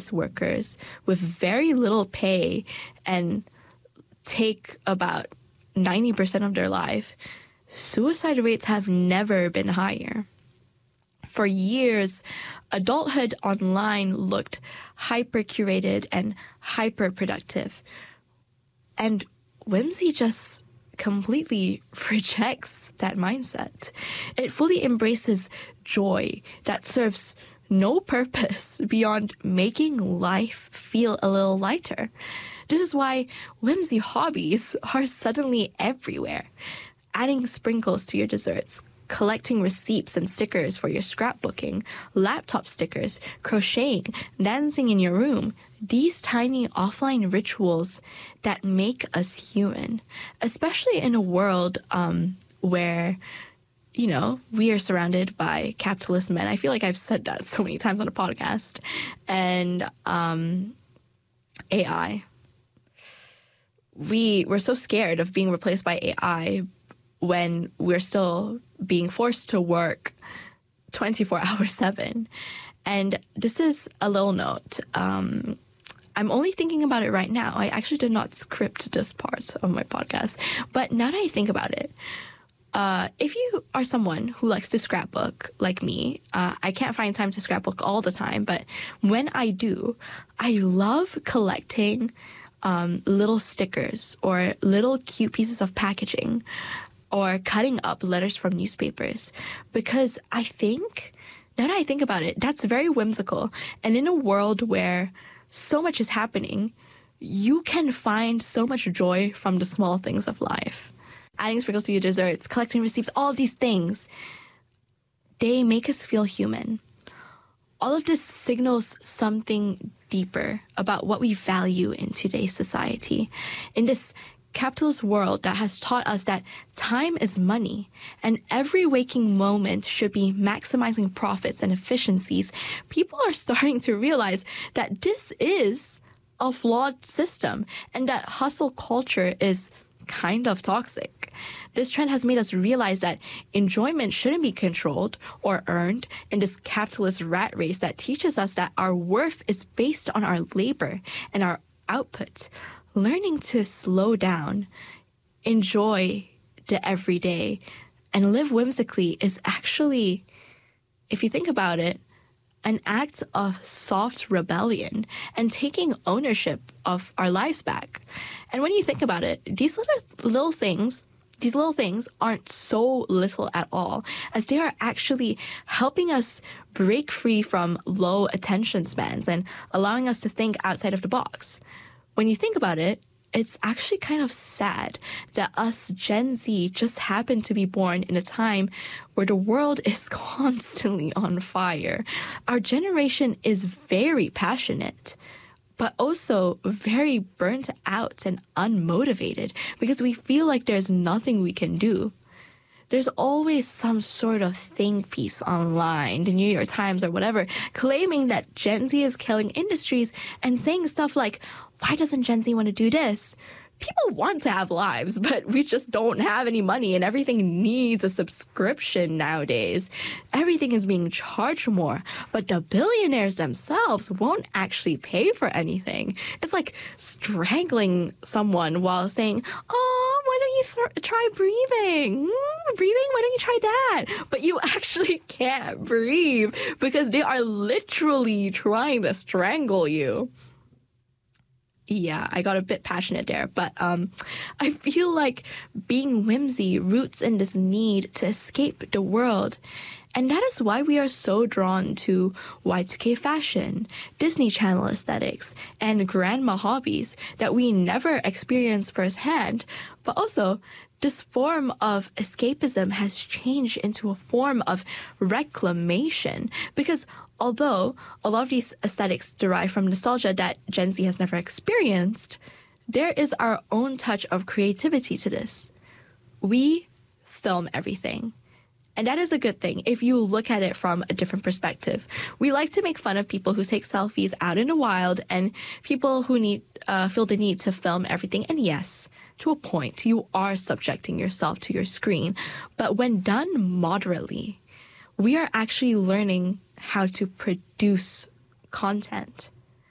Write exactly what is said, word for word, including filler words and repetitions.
office workers with very little pay and take about ninety percent of their life, suicide rates have never been higher. For years, adulthood online looked hyper-curated and hyper-productive. And Whimsy just completely rejects that mindset. It fully embraces joy that serves no purpose beyond making life feel a little lighter. This is why Whimsy hobbies are suddenly everywhere. Adding sprinkles to your desserts, collecting receipts and stickers for your scrapbooking, laptop stickers, crocheting, dancing in your room. These tiny offline rituals that make us human, especially in a world um, where, you know, we are surrounded by capitalist men. I feel like I've said that so many times on a podcast. And um, A I. We, we're so scared of being replaced by A I when we're still being forced to work twenty-four hours seven. And this is a little note. Um, I'm only thinking about it right now. I actually did not script this part of my podcast. But now that I think about it, uh, if you are someone who likes to scrapbook like me, uh, I can't find time to scrapbook all the time. But when I do, I love collecting um, little stickers or little cute pieces of packaging, or cutting up letters from newspapers, because I think, now that I think about it, that's very whimsical. And in a world where so much is happening, you can find so much joy from the small things of life. Adding sprinkles to your desserts, collecting receipts, all of these things, they make us feel human. All of this signals something deeper about what we value in today's society. In this capitalist world that has taught us that time is money and every waking moment should be maximizing profits and efficiencies, people are starting to realize that this is a flawed system and that hustle culture is kind of toxic. This trend has made us realize that enjoyment shouldn't be controlled or earned in this capitalist rat race that teaches us that our worth is based on our labor and our output. Learning to slow down, enjoy the everyday, and live whimsically is actually, if you think about it, an act of soft rebellion and taking ownership of our lives back. And when you think about it, these little, little things, these little things aren't so little at all, as they are actually helping us break free from low attention spans and allowing us to think outside of the box. When you think about it, it's actually kind of sad that us Gen Z just happened to be born in a time where the world is constantly on fire. Our generation is very passionate, but also very burnt out and unmotivated because we feel like there's nothing we can do. There's always some sort of think piece online, the New York Times or whatever, claiming that Gen Z is killing industries and saying stuff like, why doesn't Gen Z want to do this? People want to have lives, but we just don't have any money and everything needs a subscription nowadays. Everything is being charged more, but the billionaires themselves won't actually pay for anything. It's like strangling someone while saying, oh, why don't you th- try breathing? Mm, breathing? Why don't you try that? But you actually can't breathe because they are literally trying to strangle you. Yeah, I got a bit passionate there, but um, I feel like being whimsy roots in this need to escape the world. And that is why we are so drawn to Y two K fashion, Disney Channel aesthetics, and grandma hobbies that we never experience firsthand. But also, this form of escapism has changed into a form of reclamation because although a lot of these aesthetics derive from nostalgia that Gen Z has never experienced, there is our own touch of creativity to this. We film everything. And that is a good thing if you look at it from a different perspective. We like to make fun of people who take selfies out in the wild and people who need uh, feel the need to film everything. And yes, to a point, you are subjecting yourself to your screen. But when done moderately, we are actually learning how to produce content.